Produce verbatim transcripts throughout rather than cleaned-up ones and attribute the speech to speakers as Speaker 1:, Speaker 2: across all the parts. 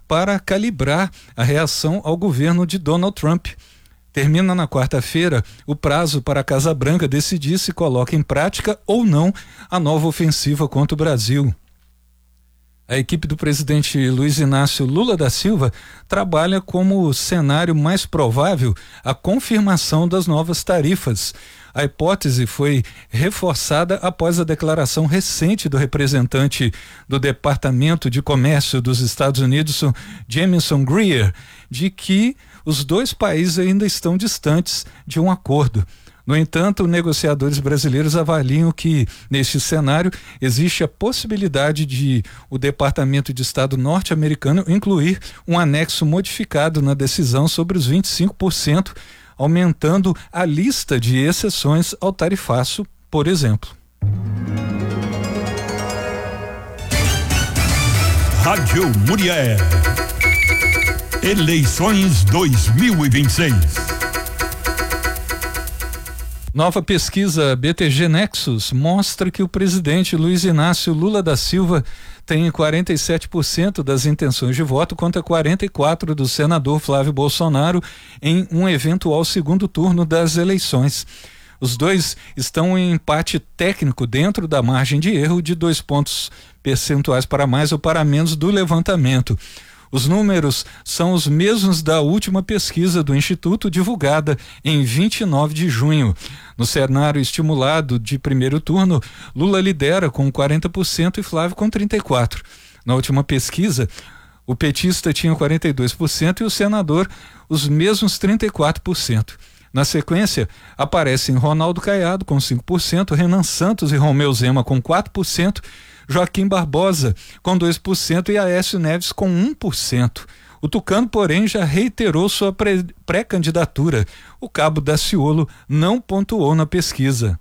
Speaker 1: para calibrar a reação ao governo de Donald Trump. Termina na quarta-feira o prazo para a Casa Branca decidir se coloca em prática ou não a nova ofensiva contra o Brasil. A equipe do presidente Luiz Inácio Lula da Silva trabalha como cenário mais provável a confirmação das novas tarifas. A hipótese foi reforçada após a declaração recente do representante do Departamento de Comércio dos Estados Unidos, Jamieson Greer, de que os dois países ainda estão distantes de um acordo. No entanto, negociadores brasileiros avaliam que, neste cenário, existe a possibilidade de o Departamento de Estado norte-americano incluir um anexo modificado na decisão sobre os vinte e cinco por cento, aumentando a lista de exceções ao tarifaço, por exemplo.
Speaker 2: Rádio Muriel. Eleições dois mil e vinte e seis.
Speaker 1: Nova pesquisa B T G Nexus mostra que o presidente Luiz Inácio Lula da Silva tem quarenta e sete por cento das intenções de voto contra quarenta e quatro por cento do senador Flávio Bolsonaro em um eventual segundo turno das eleições. Os dois estão em empate técnico dentro da margem de erro de dois pontos percentuais para mais ou para menos do levantamento. Os números são os mesmos da última pesquisa do Instituto, divulgada em vinte e nove de junho. No cenário estimulado de primeiro turno, Lula lidera com quarenta por cento e Flávio com trinta e quatro por cento. Na última pesquisa, o petista tinha quarenta e dois por cento e o senador os mesmos trinta e quatro por cento. Na sequência, aparecem Ronaldo Caiado com cinco por cento, Renan Santos e Romeu Zema com quatro por cento, Joaquim Barbosa com dois por cento e Aécio Neves com um por cento. O Tucano, porém, já reiterou sua pré- pré-candidatura. O cabo Daciolo não pontuou na pesquisa.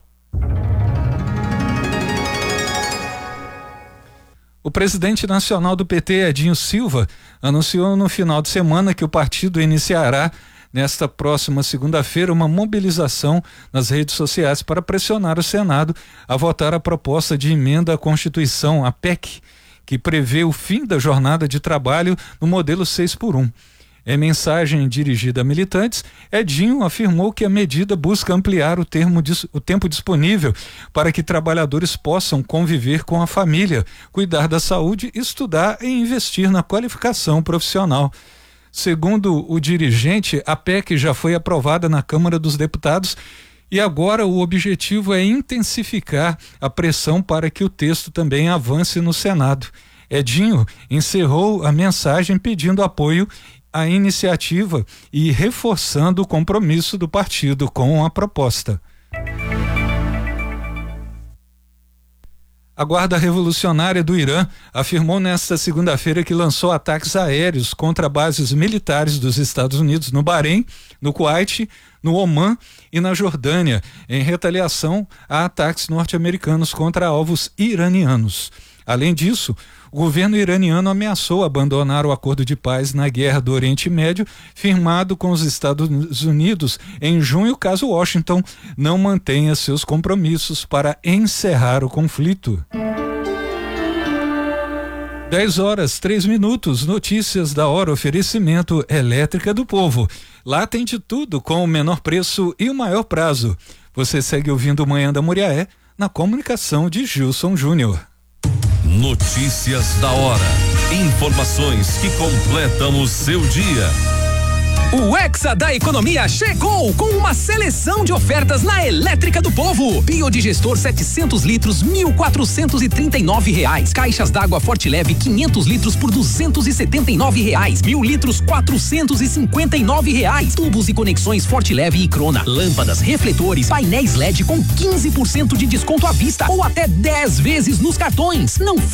Speaker 1: O presidente nacional do P T, Edinho Silva, anunciou no final de semana que o partido iniciará nesta próxima segunda-feira uma mobilização nas redes sociais para pressionar o Senado a votar a proposta de emenda à Constituição, a P E C, que prevê o fim da jornada de trabalho no modelo seis por um. Em mensagem dirigida a militantes, Edinho afirmou que a medida busca ampliar o, termo, o tempo disponível para que trabalhadores possam conviver com a família, cuidar da saúde, estudar e investir na qualificação profissional. Segundo o dirigente, a P E C já foi aprovada na Câmara dos Deputados e agora o objetivo é intensificar a pressão para que o texto também avance no Senado. Edinho encerrou a mensagem pedindo apoio à iniciativa e reforçando o compromisso do partido com a proposta. A Guarda Revolucionária do Irã afirmou nesta segunda-feira que lançou ataques aéreos contra bases militares dos Estados Unidos no Bahrein, no Kuwait, no Omã e na Jordânia, em retaliação a ataques norte-americanos contra alvos iranianos. Além disso, o governo iraniano ameaçou abandonar o acordo de paz na guerra do Oriente Médio, firmado com os Estados Unidos em junho, caso Washington não mantenha seus compromissos para encerrar o conflito. dez horas, três minutos, notícias da hora, oferecimento Elétrica do Povo. Lá tem de tudo com o menor preço e o maior prazo. Você segue ouvindo o Manhã da Muriaé na comunicação de Gilson Júnior.
Speaker 3: Notícias da hora. Informações que completam o seu dia.
Speaker 4: O Hexa da Economia chegou com uma seleção de ofertas na Elétrica do Povo. Biodigestor setecentos litros, mil quatrocentos e trinta e nove reais. Caixas d'água Forte Leve quinhentos litros por duzentos e setenta e nove reais. Mil litros quatrocentos e cinquenta e nove reais. Tubos e conexões Forte Leve e Crona. Lâmpadas, refletores, painéis L E D com quinze por cento de desconto à vista ou até dez vezes nos cartões. Não